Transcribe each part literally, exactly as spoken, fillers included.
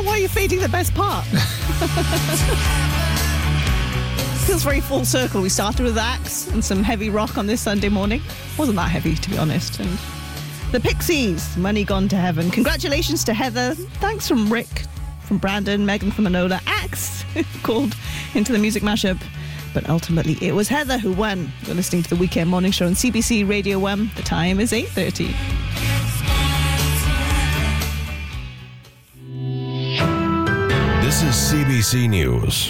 why you're fading the best part. Feels very full circle. We started with Axe and some heavy rock on this Sunday morning. Wasn't that heavy, to be honest. And the Pixies, Money Gone to Heaven. Congratulations to Heather. Thanks from Rick, from Brandon, Megan from Manola. Axe called into the music mashup. But ultimately, it was Heather who won. You're listening to the Weekend Morning Show on C B C Radio one. The time is eight thirty. This is C B C News.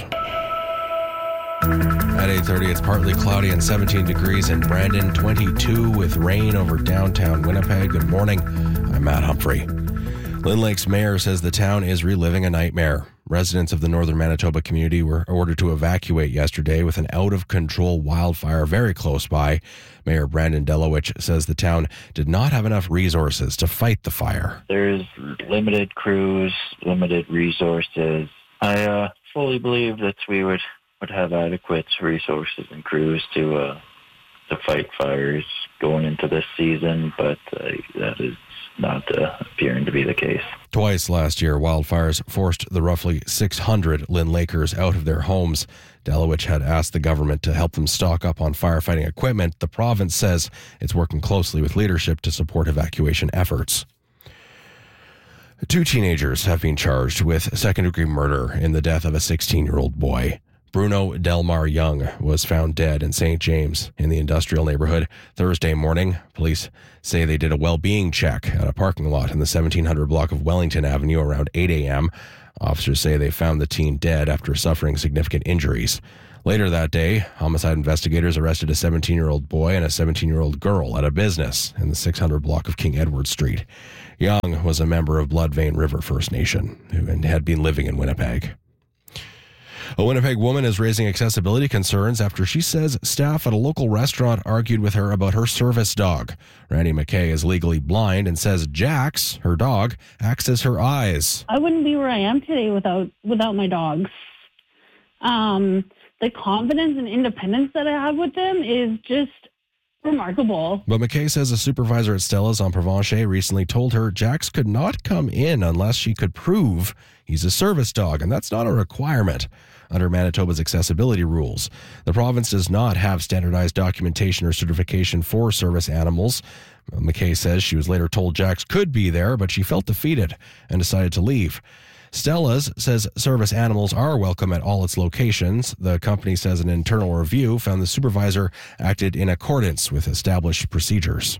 At eight thirty, it's partly cloudy and seventeen degrees in Brandon, twenty-two with rain over downtown Winnipeg. Good morning. I'm Matt Humphrey. Lynn Lake's mayor says the town is reliving a nightmare. Residents of the northern Manitoba community were ordered to evacuate yesterday with an out-of-control wildfire very close by. Mayor Brandon Delowich says the town did not have enough resources to fight the fire. There's limited crews, limited resources. I uh, fully believe that we would, would have adequate resources and crews to uh, to fight fires going into this season, but uh, that is not uh, appearing to be the case. Twice last year, wildfires forced the roughly six hundred Lynn Lakers out of their homes. Delowich had asked the government to help them stock up on firefighting equipment. The province says it's working closely with leadership to support evacuation efforts. Two teenagers have been charged with second-degree murder in the death of a sixteen-year-old boy. Bruno Delmar Young was found dead in Saint James in the industrial neighborhood Thursday morning. Police say they did a well-being check at a parking lot in the seventeen hundred block of Wellington Avenue around eight a.m. Officers say they found the teen dead after suffering significant injuries. Later that day, homicide investigators arrested a seventeen-year-old boy and a seventeen-year-old girl at a business in the six hundred block of King Edward Street. Young was a member of Blood Vein River First Nation who had been living in Winnipeg. A Winnipeg woman is raising accessibility concerns after she says staff at a local restaurant argued with her about her service dog. Randy McKay is legally blind and says Jax, her dog, acts as her eyes. I wouldn't be where I am today without without my dogs. Um, the confidence and independence that I have with them is just remarkable. But McKay says a supervisor at Stella's on Provencher recently told her Jax could not come in unless she could prove he's a service dog, and that's not a requirement under Manitoba's accessibility rules. The province does not have standardized documentation or certification for service animals. McKay says she was later told Jax could be there, but she felt defeated and decided to leave. Stella's says service animals are welcome at all its locations. The company says an internal review found the supervisor acted in accordance with established procedures.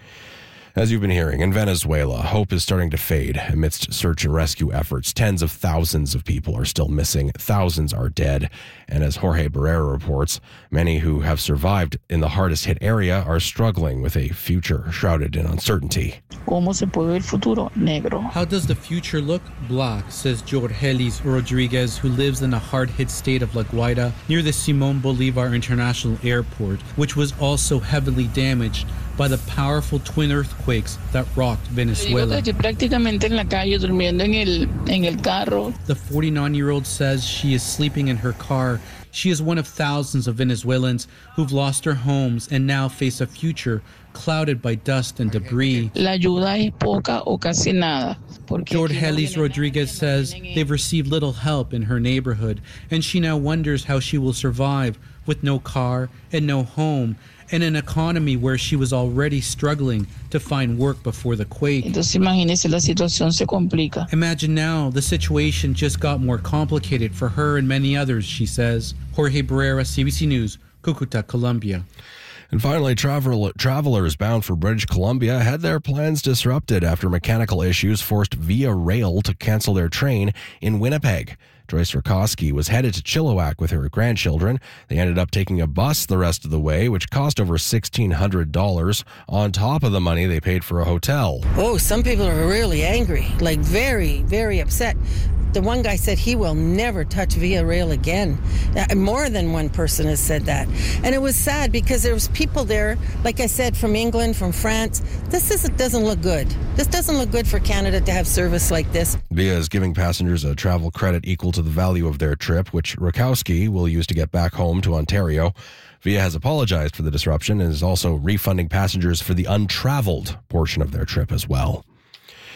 As you've been hearing, in Venezuela, hope is starting to fade amidst search and rescue efforts. Tens of thousands of people are still missing. Thousands are dead. And as Jorge Barrera reports, many who have survived in the hardest hit area are struggling with a future shrouded in uncertainty. ¿Cómo se puede ver el futuro? Negro. How does the future look? Black, says Jorgelis Rodriguez, who lives in the hard-hit state of La Guaira near the Simón Bolívar International Airport, which was also heavily damaged by the powerful twin earthquakes that rocked Venezuela. Prácticamente en la calle durmiendo en el en el carro. The forty-nine-year-old says she is sleeping in her car. She is one of thousands of Venezuelans who've lost their homes and now face a future clouded by dust and debris. La ayuda es poca o casi nada. Jorgelis Rodriguez says they've received little help in her neighborhood, and she now wonders how she will survive with no car and no home, in an economy where she was already struggling to find work before the quake. Entonces imagínese, la situación se complica. Imagine now, the situation just got more complicated for her and many others, she says. Jorge Barrera, C B C News, Cucuta, Colombia. And finally, travel, travelers bound for British Columbia had their plans disrupted after mechanical issues forced Via Rail to cancel their train in Winnipeg. Joyce Rakowski was headed to Chilliwack with her grandchildren. They ended up taking a bus the rest of the way, which cost over sixteen hundred dollars on top of the money they paid for a hotel. Oh, some people are really angry, like very, very upset. The one guy said he will never touch Via Rail again. Uh, more than one person has said that. And it was sad because there was people there, like I said, from England, from France. This is, doesn't look good. This doesn't look good for Canada to have service like this. Via is giving passengers a travel credit equal to the value of their trip, which Rakowski will use to get back home to Ontario. Via has apologized for the disruption and is also refunding passengers for the untraveled portion of their trip as well.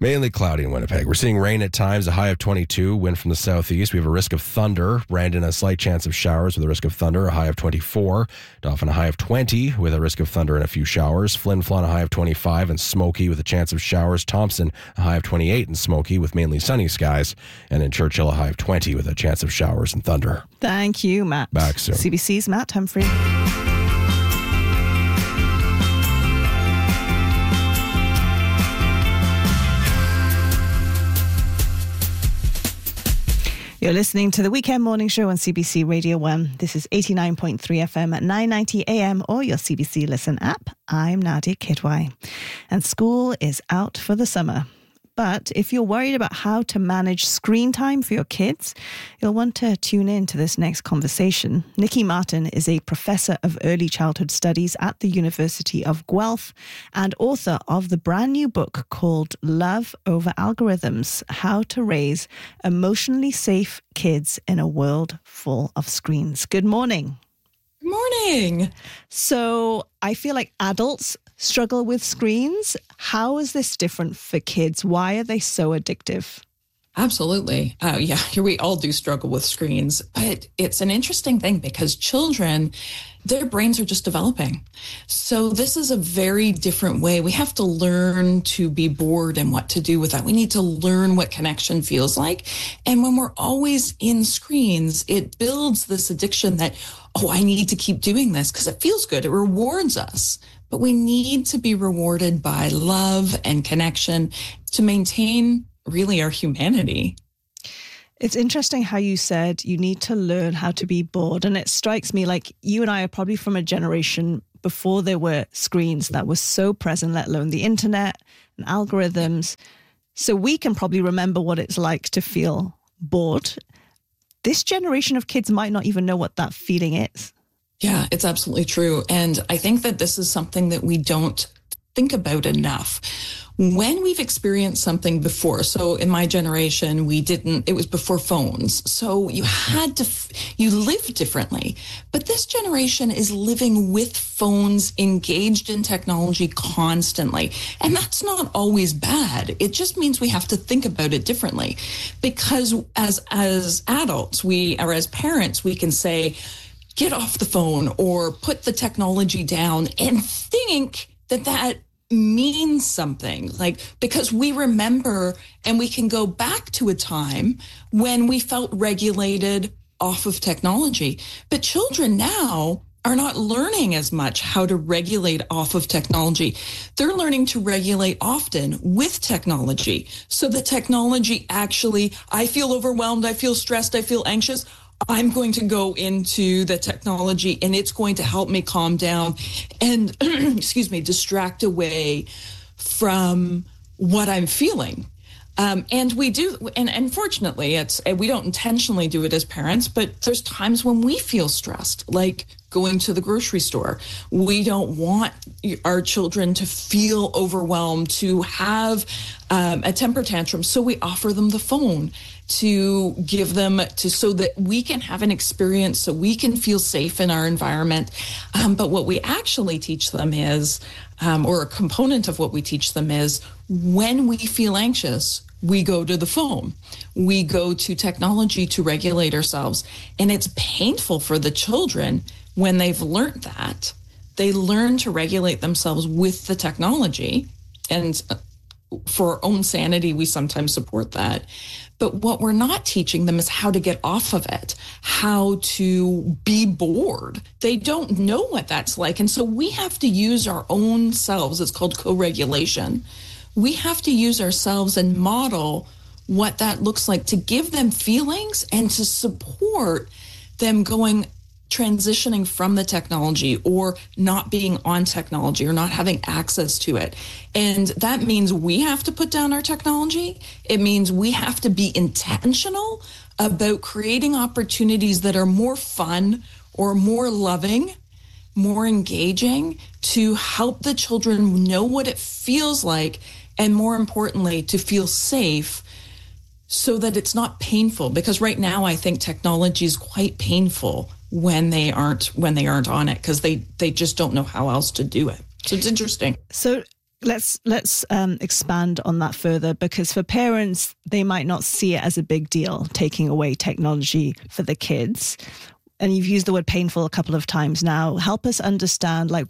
Mainly cloudy in Winnipeg. We're seeing rain at times, a high of twenty-two, wind from the southeast. We have a risk of thunder. Brandon, a slight chance of showers with a risk of thunder, a high of twenty-four. Dauphin, a high of twenty with a risk of thunder and a few showers. Flin Flon, a high of twenty-five and smoky with a chance of showers. Thompson, a high of twenty-eight and smoky with mainly sunny skies. And in Churchill, a high of twenty with a chance of showers and thunder. Thank you, Matt. Back soon. C B C's Matt Humphrey. You're listening to the Weekend Morning Show on C B C Radio one. This is eighty-nine point three F M at nine ninety A M or your C B C Listen app. I'm Nadia Kidwai. And school is out for the summer. But if you're worried about how to manage screen time for your kids, you'll want to tune in to this next conversation. Nikki Martin is a professor of early childhood studies at the University of Guelph and author of the brand new book called Love Over Algorithms: How to Raise Emotionally Safe Kids in a World Full of Screens. Good morning. Good morning. So I feel like adults struggle with screens. How is this different for kids? Why are they so addictive? Absolutely. Uh, yeah, we all do struggle with screens, but it's an interesting thing because children, their brains are just developing. So this is a very different way. We have to learn to be bored and what to do with that. We need to learn what connection feels like. And when we're always in screens, it builds this addiction that, oh, I need to keep doing this because it feels good. It rewards us. But we need to be rewarded by love and connection to maintain really our humanity. It's interesting how you said you need to learn how to be bored. And it strikes me like you and I are probably from a generation before there were screens that were so present, let alone the internet and algorithms. So we can probably remember what it's like to feel bored. This generation of kids might not even know what that feeling is. Yeah, it's absolutely true. And I think that this is something that we don't think about enough. When we've experienced something before, so in my generation, we didn't, it was before phones. So you had to, you lived differently. But this generation is living with phones, engaged in technology constantly. And that's not always bad. It just means we have to think about it differently. Because as, as adults, we, or as parents, we can say, get off the phone or put the technology down and think that that means something, like, because we remember and we can go back to a time when we felt regulated off of technology. But children now are not learning as much how to regulate off of technology. They're learning to regulate often with technology. So the technology actually, I feel overwhelmed, I feel stressed, I feel anxious. I'm going to go into the technology and it's going to help me calm down and, excuse me, distract away from what I'm feeling. Um, and we do, and unfortunately, it's we don't intentionally do it as parents, but there's times when we feel stressed, like going to the grocery store. We don't want our children to feel overwhelmed, to have um, a temper tantrum, so we offer them the phone to give them to so that we can have an experience, so we can feel safe in our environment. Um, but what we actually teach them is, um, or a component of what we teach them is, when we feel anxious, we go to the phone. We go to technology to regulate ourselves. And it's painful for the children when they've learned that. They learn to regulate themselves with the technology. And for our own sanity, we sometimes support that. But what we're not teaching them is how to get off of it, how to be bored. They don't know what that's like. And so we have to use our own selves. It's called co-regulation. We have to use ourselves and model what that looks like to give them feelings and to support them going, transitioning from the technology or not being on technology or not having access to it. And that means we have to put down our technology. It means we have to be intentional about creating opportunities that are more fun or more loving, more engaging, to help the children know what it feels like, and more importantly, to feel safe so that it's not painful. Because right now, I think technology is quite painful when they aren't when they aren't on it, because they they just don't know how else to do it. So it's interesting. So Let's let's um, expand on that further, because for parents, they might not see it as a big deal, taking away technology for the kids. And you've used the word painful a couple of times now. Help us understand, like,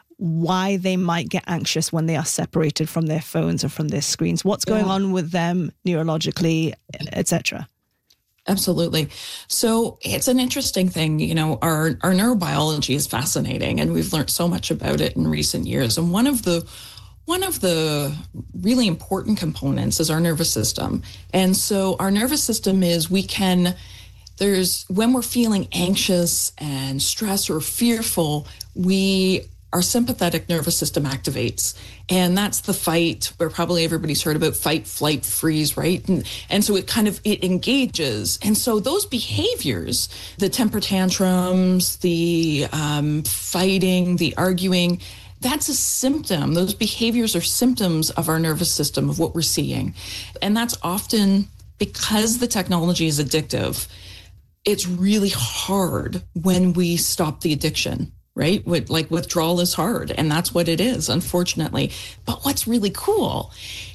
why they might get anxious when they are separated from their phones or from their screens. What's going yeah. on with them neurologically, et cetera? Absolutely. So it's an interesting thing. You know, our, our neurobiology is fascinating, and we've learned so much about it in recent years. And one of the One of the really important components is our nervous system. And so our nervous system is, we can, there's, when we're feeling anxious and stressed or fearful, we, our sympathetic nervous system activates. And that's the fight, where probably everybody's heard about fight, flight, freeze, right? And, and so it kind of, it engages. And so those behaviors, the temper tantrums, the um, fighting, the arguing, that's a symptom. Those behaviors are symptoms of our nervous system, of what we're seeing. And that's often because the technology is addictive. It's really hard when we stop the addiction, right? With, like withdrawal is hard, and that's what it is, unfortunately. But what's really cool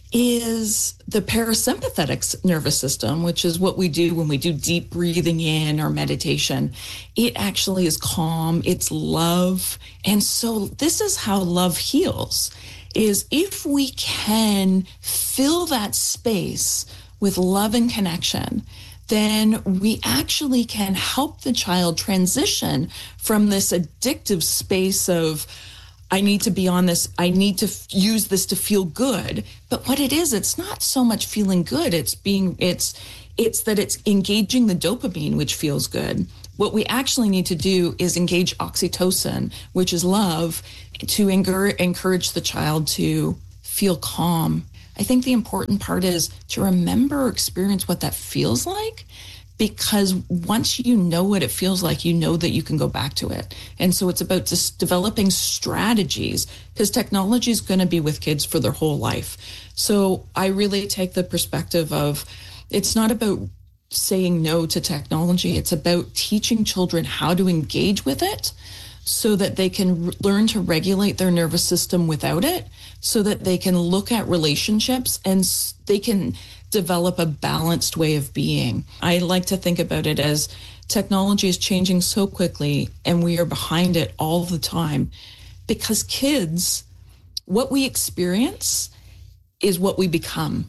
is the parasympathetic nervous system, which is what we do when we do deep breathing in or meditation. It actually is calm, it's love. And so this is how love heals, is if we can fill that space with love and connection, then we actually can help the child transition from this addictive space of, I need to be on this, I need to f- use this to feel good. But what it is, it's not so much feeling good. It's being, it's, it's that it's engaging the dopamine, which feels good. What we actually need to do is engage oxytocin, which is love, to encourage, encourage the child to feel calm. I think the important part is to remember or experience what that feels like, because once you know what it feels like, you know that you can go back to it. And so it's about just developing strategies, because technology is going to be with kids for their whole life. So I really take the perspective of, it's not about saying no to technology. It's about teaching children how to engage with it so that they can r- learn to regulate their nervous system without it, so that they can look at relationships and s- they can develop a balanced way of being. I like to think about it as technology is changing so quickly, and we are behind it all the time, because kids, what we experience is what we become.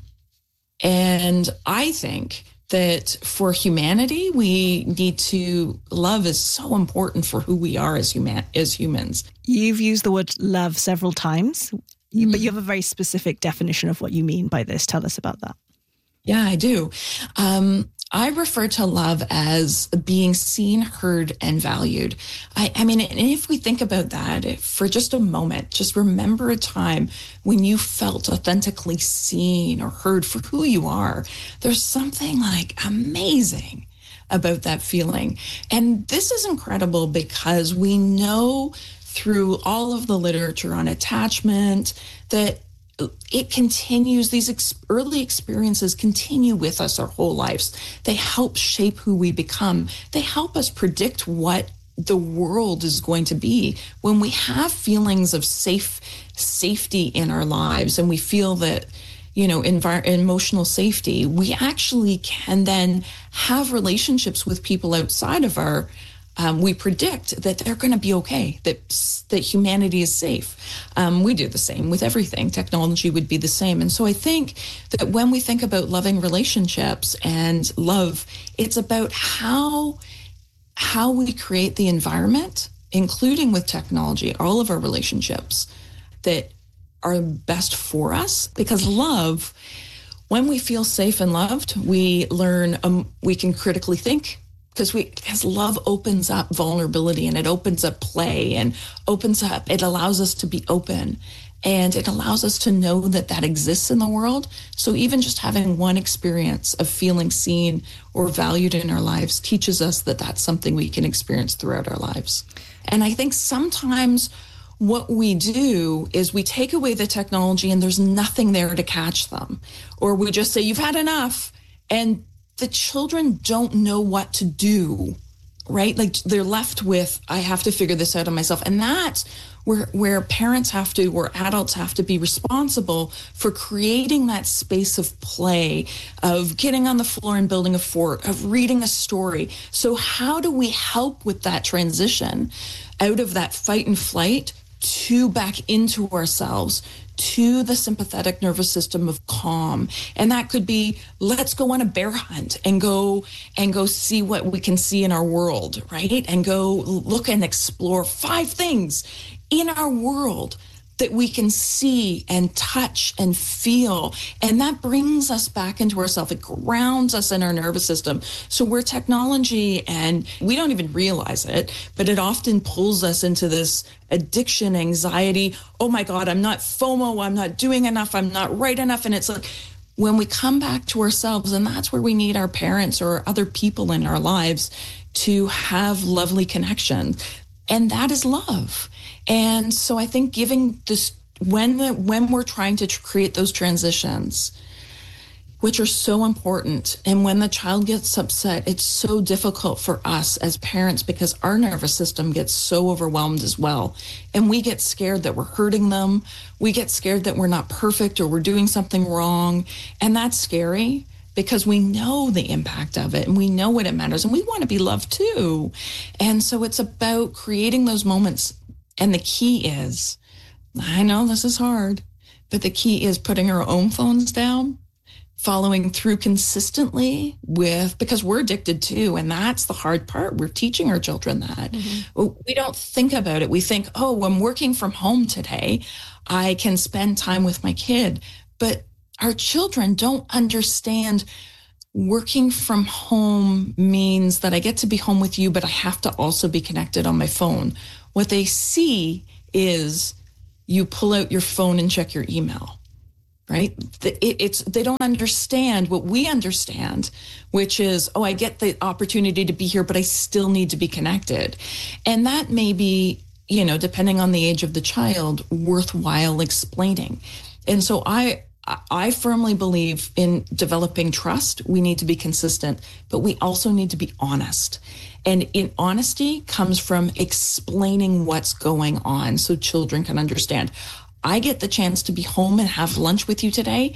And I think that for humanity, we need to, love is so important for who we are as human, as humans. You've used the word love several times, mm-hmm. but you have a very specific definition of what you mean by this. Tell us about that. Yeah, I do. Um, I refer to love as being seen, heard, and valued. I, I mean, and if we think about that for just a moment, just remember a time when you felt authentically seen or heard for who you are. There's something like amazing about that feeling. And this is incredible because we know through all of the literature on attachment that it continues, these ex- early experiences continue with us our whole lives. They help shape who we become. They help us predict what the world is going to be. When we have feelings of safe safety in our lives, and we feel that, you know, envir- emotional safety, we actually can then have relationships with people outside of our Um, we predict that they're going to be okay, that that humanity is safe. Um, we do the same with everything. Technology would be the same. And so I think that when we think about loving relationships and love, it's about how how we create the environment, including with technology, all of our relationships that are best for us. Because love, when we feel safe and loved, we learn, um, we can critically think. Because we, because love opens up vulnerability, and it opens up play, and opens up, it allows us to be open, and it allows us to know that that exists in the world. So even just having one experience of feeling seen or valued in our lives teaches us that that's something we can experience throughout our lives. And I think sometimes what we do is we take away the technology and there's nothing there to catch them. Or we just say, you've had enough. And the children don't know what to do right? Like they're left with, I have to figure this out on myself. And that's where, where parents have to, where adults have to be responsible for creating that space of play, of getting on the floor and building a fort, of reading a story. So how do we help with that transition out of that fight and flight to back into ourselves, to the sympathetic nervous system of calm? And that could be, let's go on a bear hunt and go and go see what we can see in our world, right? And go look and explore five things in our world that we can see and touch and feel. And that brings us back into ourselves. It grounds us in our nervous system. So we're technology, and we don't even realize it, but it often pulls us into this addiction, anxiety. Oh my God, I'm not FOMO. I'm not doing enough. I'm not right enough. And it's like, when we come back to ourselves, and that's where we need our parents or other people in our lives to have lovely connection. And that is love. And so I think giving this, when the, when we're trying to tr- create those transitions, which are so important, and when the child gets upset, it's so difficult for us as parents because our nervous system gets so overwhelmed as well. And we get scared that we're hurting them. We get scared that we're not perfect or we're doing something wrong. And that's scary, because we know the impact of it and we know what it matters, and we want to be loved too. And so it's about creating those moments. And the key is, I know this is hard, but the key is putting our own phones down, following through consistently with, because we're addicted too. And that's the hard part. We're teaching our children that. Mm-hmm. We don't think about it. We think, oh, I'm working from home today, I can spend time with my kid. But our children don't understand working from home means that I get to be home with you, but I have to also be connected on my phone. What they see is you pull out your phone and check your email, right? It, it's they don't understand what we understand, which is, oh, I get the opportunity to be here, but I still need to be connected. And that may be, you know, depending on the age of the child, worthwhile explaining. And so I I firmly believe in developing trust. We need to be consistent, but we also need to be honest. And in honesty comes from explaining what's going on so children can understand. I get the chance to be home and have lunch with you today,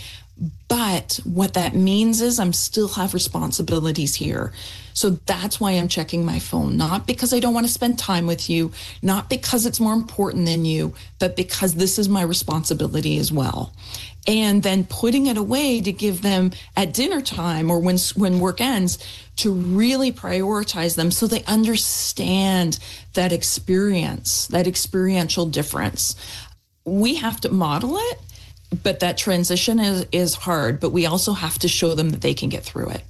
but what that means is I'm still have responsibilities here. So that's why I'm checking my phone, not because I don't want to spend time with you, not because it's more important than you, but because this is my responsibility as well. And then putting it away to give them at dinner time or when when work ends, to really prioritize them so they understand that experience, that experiential difference. We have to model it, but that transition is, is hard, but we also have to show them that they can get through it.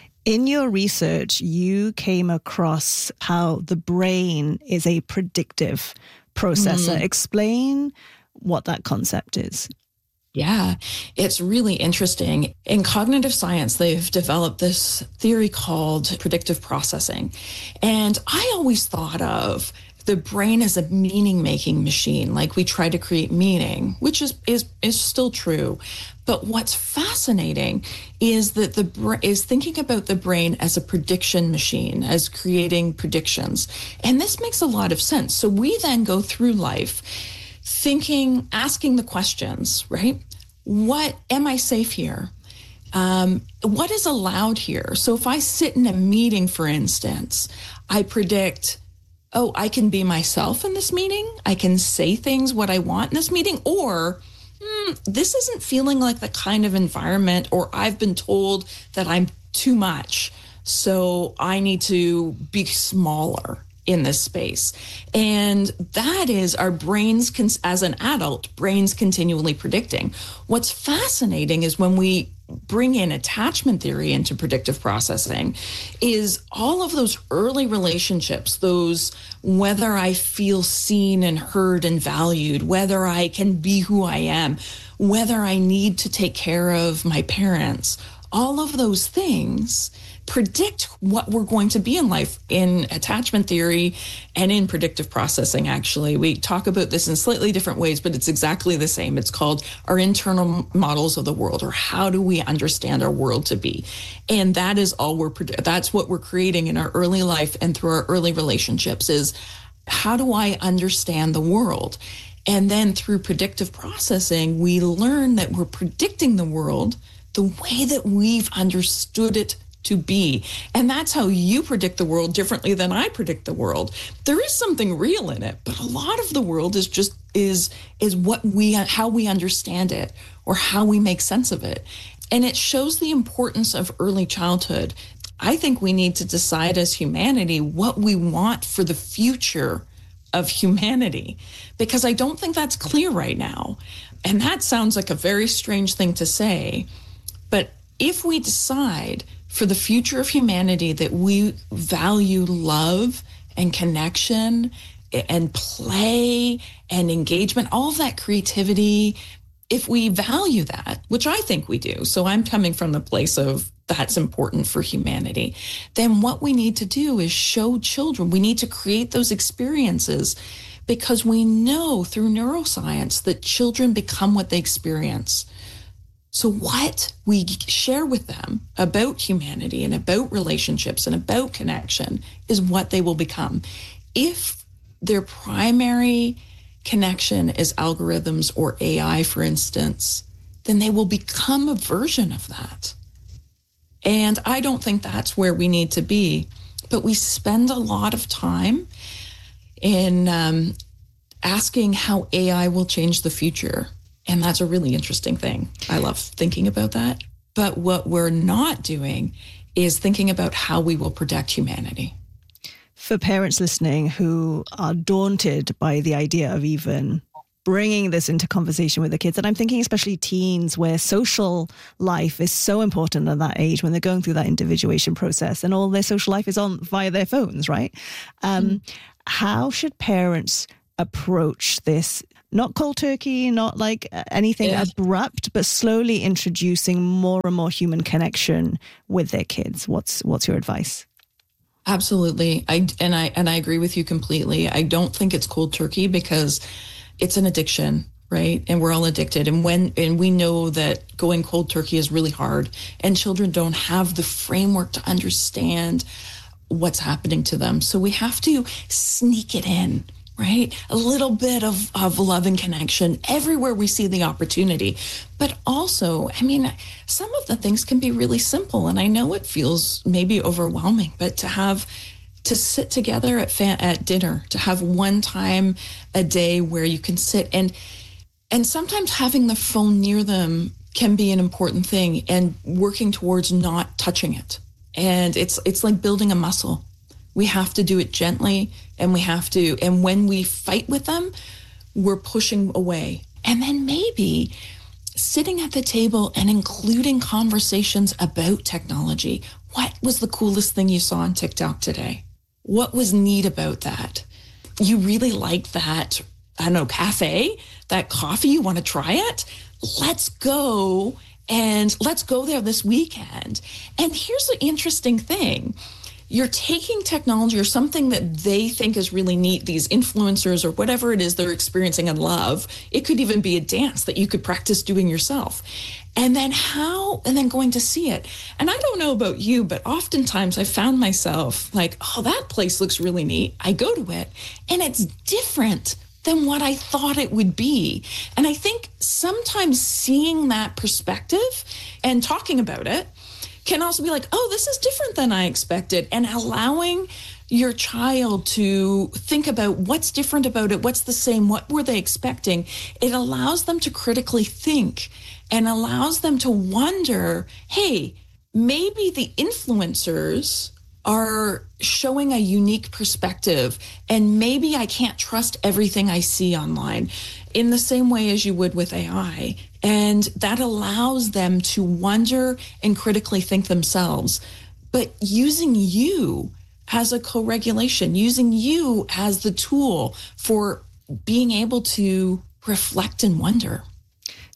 In your research, you came across how the brain is a predictive processor. Mm. Explain what that concept is. Yeah, it's really interesting. In cognitive science, they've developed this theory called predictive processing. And I always thought of the brain as a meaning-making machine, like we try to create meaning, which is is is still true. But what's fascinating is that the bra- is thinking about the brain as a prediction machine, as creating predictions. And this makes a lot of sense. So we then go through life thinking, asking the questions, right? What, am I safe here? Um, what is allowed here? So if I sit in a meeting, for instance, I predict, oh, I can be myself in this meeting. I can say things what I want in this meeting, or mm, this isn't feeling like the kind of environment, or I've been told that I'm too much, so I need to be smaller in this space. And that is our brains, as an adult, brains continually predicting. What's fascinating is when we bring in attachment theory into predictive processing is all of those early relationships, those whether I feel seen and heard and valued, whether I can be who I am, whether I need to take care of my parents, all of those things predict what we're going to be in life in attachment theory and in predictive processing. Actually, we talk about this in slightly different ways, but it's exactly the same. It's called our internal models of the world, or how do we understand our world to be? And that is all we're, that's what we're creating in our early life and through our early relationships is, how do I understand the world? And then through predictive processing, we learn that we're predicting the world the way that we've understood it to be. And that's how you predict the world differently than I predict the world. There is something real in it, but a lot of the world is just is is what we how we understand it or how we make sense of it. And it shows the importance of early childhood. I think we need to decide as humanity what we want for the future of humanity, because I don't think that's clear right now. And that sounds like a very strange thing to say, but if we decide for the future of humanity that we value love and connection and play and engagement, all of that creativity, if we value that, which I think we do, so I'm coming from the place of that's important for humanity, then what we need to do is show children, we need to create those experiences, because we know through neuroscience that children become what they experience. So what we share with them about humanity and about relationships and about connection is what they will become. If their primary connection is algorithms or A I, for instance, then they will become a version of that. And I don't think that's where we need to be. But we spend a lot of time in um, asking how A I will change the future. And that's a really interesting thing. I love thinking about that. But what we're not doing is thinking about how we will protect humanity. For parents listening who are daunted by the idea of even bringing this into conversation with the kids, and I'm thinking especially teens, where social life is so important at that age when they're going through that individuation process and all their social life is on via their phones, right? Um, mm. How should parents approach this? Not cold turkey, not like anything yeah. abrupt, but slowly introducing more and more human connection with their kids. What's what's your advice? Absolutely. I and I and I agree with you completely. I don't think it's cold turkey because it's an addiction, right? And we're all addicted. And when and we know that going cold turkey is really hard, and children don't have the framework to understand what's happening to them. So we have to sneak it in, right? A little bit of, of love and connection everywhere we see the opportunity. But also, I mean, some of the things can be really simple. And I know it feels maybe overwhelming, but to have to sit together at fa- at dinner, to have one time a day where you can sit and and sometimes having the phone near them can be an important thing, and working towards not touching it. And it's it's like building a muscle. We have to do it gently, and we have to, and when we fight with them, we're pushing away. And then maybe sitting at the table and including conversations about technology. What was the coolest thing you saw on TikTok today? What was neat about that? You really like that, I don't know, cafe, that coffee, you want to try it? Let's go and let's go there this weekend. And here's the interesting thing. You're taking technology or something that they think is really neat, these influencers or whatever it is they're experiencing and love. It could even be a dance that you could practice doing yourself. And then how, and then going to see it. And I don't know about you, but oftentimes I found myself like, oh, that place looks really neat. I go to it and it's different than what I thought it would be. And I think sometimes seeing that perspective and talking about it can also be like, oh, this is different than I expected. And allowing your child to think about what's different about it, what's the same, what were they expecting? It allows them to critically think and allows them to wonder, hey, maybe the influencers are showing a unique perspective, and maybe I can't trust everything I see online in the same way as you would with A I. And that allows them to wonder and critically think themselves, but using you as a co-regulation, using you as the tool for being able to reflect and wonder.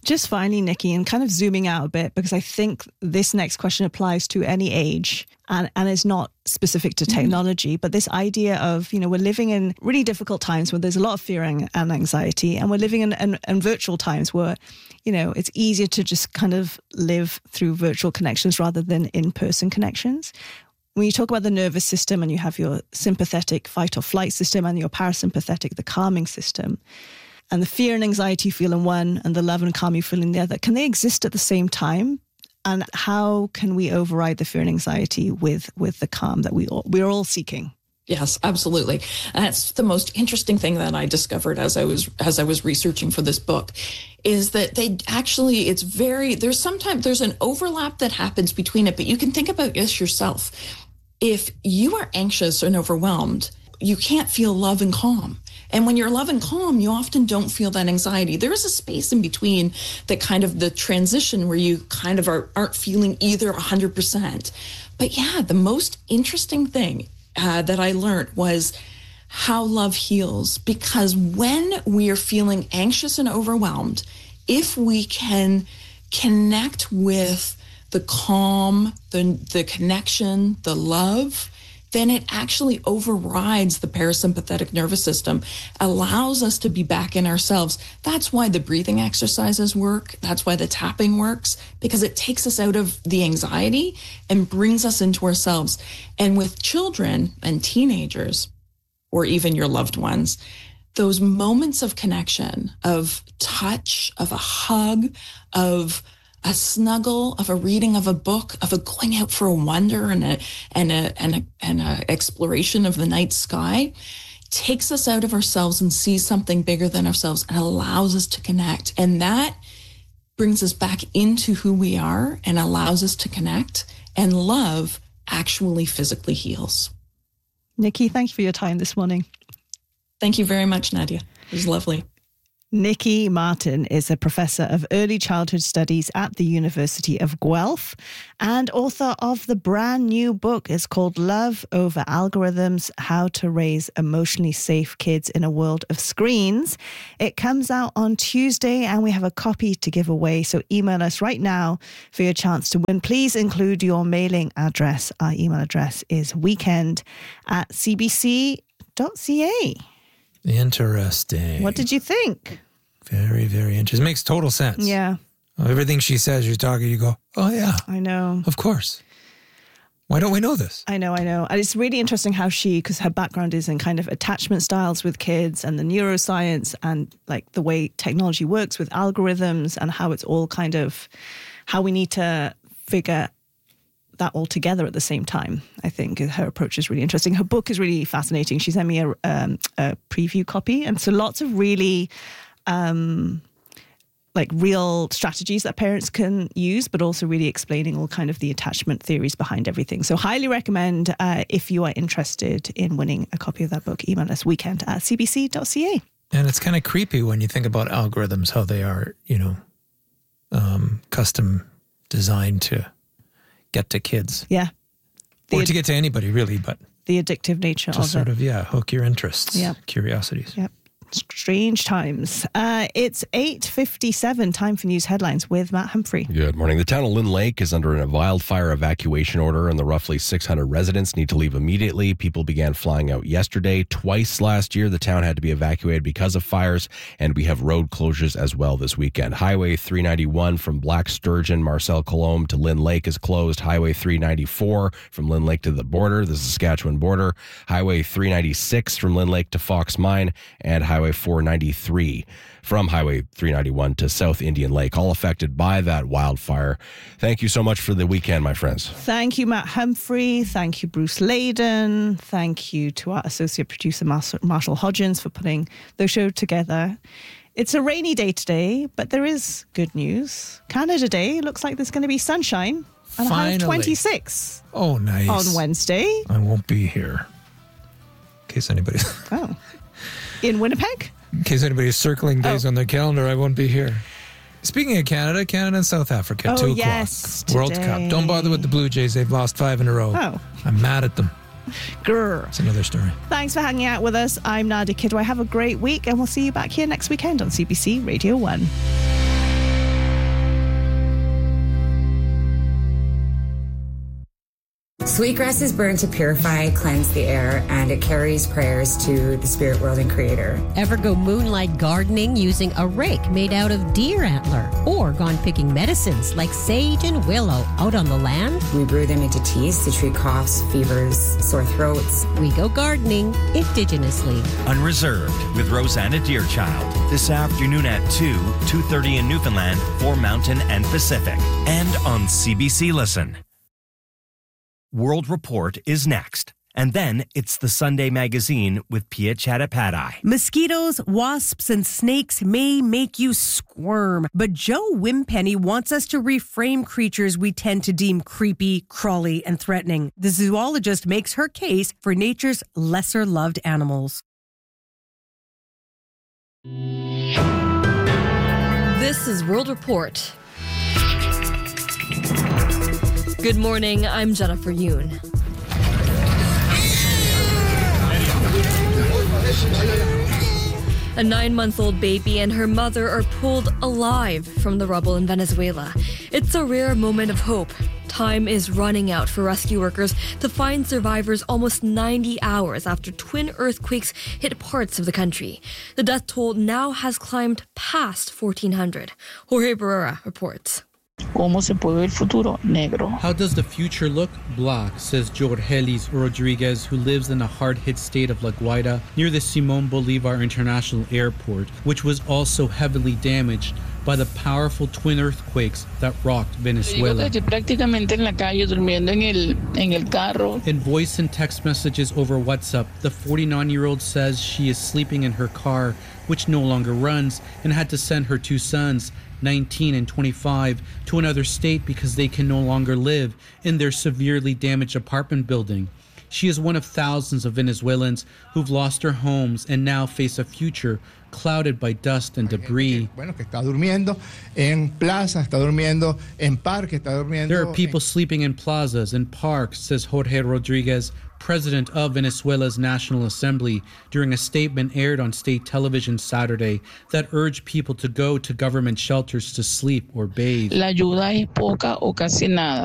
Just finally, Nikki, and kind of zooming out a bit, because I think this next question applies to any age and, and is not specific to technology, but this idea of, you know, we're living in really difficult times where there's a lot of fear and anxiety, and we're living in, in, in virtual times where, you know, it's easier to just kind of live through virtual connections rather than in-person connections. When you talk about the nervous system and you have your sympathetic fight or flight system and your parasympathetic, the calming system, and the fear and anxiety you feel in one and the love and calm you feel in the other, can they exist at the same time? And how can we override the fear and anxiety with, with the calm that we all, we're all seeking? Yes, absolutely. That's the most interesting thing that I discovered as I was as I was researching for this book, is that they actually, it's very, there's sometimes, there's an overlap that happens between it, but you can think about this yourself. If you are anxious and overwhelmed, you can't feel love and calm. And when you're love and calm, you often don't feel that anxiety. There is a space in between that kind of the transition where you kind of are, aren't feeling either one hundred percent. But yeah, the most interesting thing uh, that I learned was how love heals. Because when we are feeling anxious and overwhelmed, if we can connect with the calm, the, the connection, the love, then it actually overrides the parasympathetic nervous system, allows us to be back in ourselves. That's why the breathing exercises work. That's why the tapping works, because it takes us out of the anxiety and brings us into ourselves. And with children and teenagers, or even your loved ones, those moments of connection, of touch, of a hug, of a snuggle, of a reading of a book, of a going out for a wander and a and a and a and a exploration of the night sky, takes us out of ourselves and sees something bigger than ourselves and allows us to connect. And that brings us back into who we are and allows us to connect. And love actually physically heals. Nikki, thank you for your time this morning. Thank you very much, Nadia. It was lovely. Nikki Martin is a professor of early childhood studies at the University of Guelph and author of the brand new book. It's called Love Over Algorithms, How to Raise Emotionally Safe Kids in a World of Screens. It comes out on Tuesday and we have a copy to give away. So email us right now for your chance to win. Please include your mailing address. Our email address is weekend at c b c dot c a. Interesting. What did you think? Very, very interesting. Makes total sense. Yeah. Everything she says, you're talking, you go, oh, yeah. I know. Of course. Why don't we know this? I know, I know. And it's really interesting how she, because her background is in kind of attachment styles with kids and the neuroscience and like the way technology works with algorithms and how it's all kind of, how we need to figure that all together at the same time. I think her approach is really interesting. Her book is really fascinating. She sent me a, um, a preview copy. And so lots of really um, like real strategies that parents can use, but also really explaining all kind of the attachment theories behind everything. So highly recommend uh, if you are interested in winning a copy of that book, email us weekend at c b c dot c a. And it's kind of creepy when you think about algorithms, how they are, you know, um, custom designed to get to kids. Yeah. The or ad- to get to anybody, really, but the addictive nature to of sort it. of, yeah, hook your interests, Yep. curiosities. Yep. Strange times. Uh, it's eight fifty-seven, time for news headlines with Matt Humphrey. Good morning. The town of Lynn Lake is under a wildfire evacuation order, and the roughly six hundred residents need to leave immediately. People began flying out yesterday. Twice last year, the town had to be evacuated because of fires, and we have road closures as well this weekend. Highway three ninety-one from Black Sturgeon, Marcel Colombe to Lynn Lake is closed. Highway three ninety-four from Lynn Lake to the border, the Saskatchewan border. Highway three ninety-six from Lynn Lake to Fox Mine, and Highway four ninety-three from Highway three ninety-one to South Indian Lake, all affected by that wildfire. Thank you so much for the weekend, my friends. Thank you, Matt Humphrey. Thank you, Bruce Layden. Thank you to our associate producer, Marshall Hodgins, for putting the show together. It's a rainy day today, but there is good news. Canada Day looks like there's going to be sunshine and a high of twenty-six. Oh, nice. On Wednesday. I won't be here. In case anybody's... Oh. In Winnipeg? In case anybody's circling days Oh. on their calendar, I won't be here. Speaking of Canada, Canada and South Africa, Oh, two o'clock. yes, World today. Cup. Don't bother with the Blue Jays. They've lost five in a row. Oh. I'm mad at them. Grr. It's another story. Thanks for hanging out with us. I'm Nadia Kidwai. Have a great week, and we'll see you back here next weekend on C B C Radio one. Sweetgrass is burned to purify, cleanse the air, and it carries prayers to the spirit world and creator. Ever go moonlight gardening using a rake made out of deer antler? Or gone picking medicines like sage and willow out on the land? We brew them into teas to treat coughs, fevers, sore throats. We go gardening indigenously. Unreserved with Rosanna Deerchild this afternoon at two, two thirty in Newfoundland for Mountain and Pacific, and on C B C Listen. World Report is next. And then it's the Sunday Magazine with Pia Chattopadhyay. Mosquitoes, wasps, and snakes may make you squirm, but Joe Wimpenny wants us to reframe creatures we tend to deem creepy, crawly, and threatening. The zoologist makes her case for nature's lesser-loved animals. This is World Report. Good morning, I'm Jennifer Yoon. A nine-month-old baby and her mother are pulled alive from the rubble in Venezuela. It's a rare moment of hope. Time is running out for rescue workers to find survivors almost ninety hours after twin earthquakes hit parts of the country. The death toll now has climbed past fourteen hundred. Jorge Barrera reports. ¿Cómo se puede ver el futuro? Negro. How does the future look? Black, says Jorgelis Rodriguez, who lives in the hard-hit state of La Guaira near the Simón Bolívar International Airport, which was also heavily damaged by the powerful twin earthquakes that rocked Venezuela. Prácticamente en la calle durmiendo en el en el carro. In voice and text messages over WhatsApp, the forty-nine-year-old says she is sleeping in her car, which no longer runs, and had to send her two sons, nineteen and twenty-five, to another state because they can no longer live in their severely damaged apartment building. She is one of thousands of Venezuelans who've lost their homes and now face a future clouded by dust and debris. There are people sleeping in plazas and parks, says Jorge Rodriguez, president of Venezuela's National Assembly, during a statement aired on state television Saturday that urged people to go to government shelters to sleep or bathe. La ayuda es poca o casi nada.